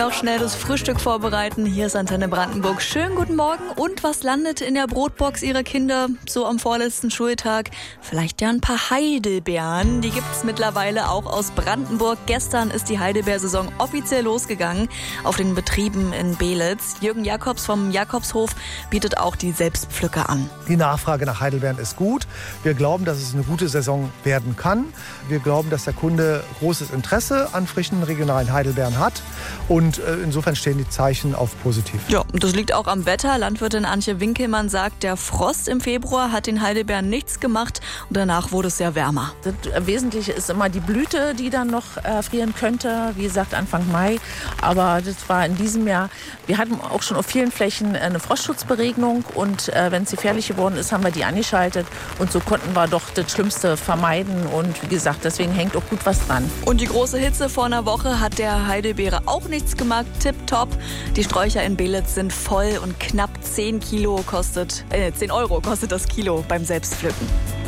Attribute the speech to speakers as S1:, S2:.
S1: Auch schnell das Frühstück vorbereiten. Hier ist Antenne Brandenburg. Schönen guten Morgen. Und was landet in der Brotbox Ihrer Kinder so am vorletzten Schultag? Vielleicht ja ein paar Heidelbeeren. Die gibt's mittlerweile auch aus Brandenburg. Gestern ist die Heidelbeersaison offiziell losgegangen auf den Betrieben in Beelitz. Jürgen Jakobs vom Jakobshof bietet auch die Selbstpflücker an.
S2: Die Nachfrage nach Heidelbeeren ist gut. Wir glauben, dass es eine gute Saison werden kann. Wir glauben, dass der Kunde großes Interesse an frischen regionalen Heidelbeeren hat. Und insofern stehen die Zeichen auf positiv.
S1: Ja, und das liegt auch am Wetter. Landwirtin Antje Winkelmann sagt, der Frost im Februar hat den Heidelbeeren nichts gemacht und danach wurde es sehr wärmer.
S3: Das Wesentliche ist immer die Blüte, die dann noch frieren könnte. Wie gesagt, Anfang Mai. Aber das war in diesem Jahr, wir hatten auch schon auf vielen Flächen eine Frostschutzberegnung und wenn es gefährlich geworden ist, haben wir die angeschaltet und so konnten wir doch das Schlimmste vermeiden und wie gesagt, deswegen hängt auch gut was dran.
S1: Und die große Hitze vor einer Woche hat der Heidelbeere auch nichts gemacht. Tipptopp. Die Sträucher in Beelitz sind voll und knapp 10 Euro kostet das Kilo beim Selbstpflücken.